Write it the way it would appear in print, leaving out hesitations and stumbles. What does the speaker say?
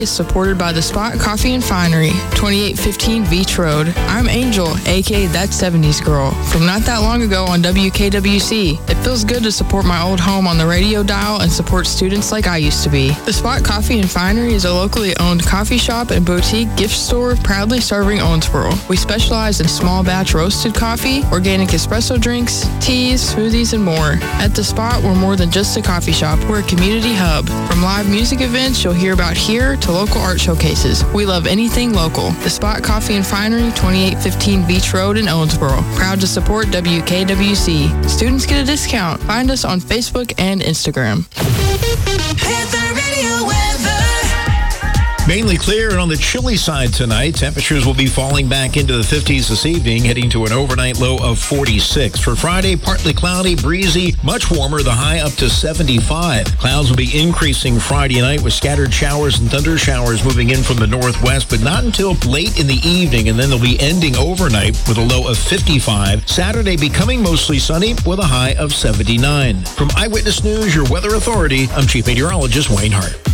is supported by The Spot Coffee and Finery, 2815 Beach Road. I'm Angel, aka That 70s Girl, from not that long ago on WKWC. It feels good to support my old home on the radio dial and support students like I used to be. The Spot Coffee and Finery is a locally owned coffee shop and boutique gift store proudly serving Owensboro. We specialize in small batch roasted coffee, organic espresso drinks, teas, smoothies, and more. At The Spot, we're more than just a coffee shop. We're a community hub. From live music events you'll hear about here to local art showcases. We love anything local. The Spot Coffee and Finery, 2815 Beach Road in Owensboro. Proud to support WKWC. Students get a discount. Find us on Facebook and Instagram. Mainly clear and on the chilly side tonight. Temperatures will be falling back into the 50s this evening, heading to an overnight low of 46. For Friday, partly cloudy, breezy, much warmer, the high up to 75. Clouds will be increasing Friday night with scattered showers and thunder showers moving in from the northwest, but not until late in the evening, and then they'll be ending overnight with a low of 55. Saturday becoming mostly sunny with a high of 79. From Eyewitness News, your weather authority, I'm Chief Meteorologist Wayne Hart.